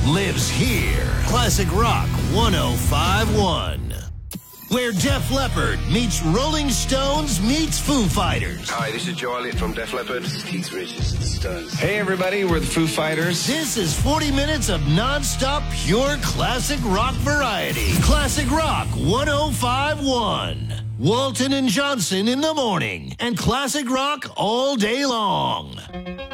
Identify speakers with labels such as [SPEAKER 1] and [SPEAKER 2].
[SPEAKER 1] lives here. Classic Rock 105.1. Where Def Leppard meets Rolling Stones meets Foo Fighters.
[SPEAKER 2] Hi, this is Joe Elliott from Def Leppard. This is Keith Richards, the Stones.
[SPEAKER 3] Hey everybody, we're the Foo Fighters.
[SPEAKER 1] This is 40 minutes of non-stop pure classic rock variety. Classic Rock 105.1. Walton and Johnson in the morning and classic rock all day long.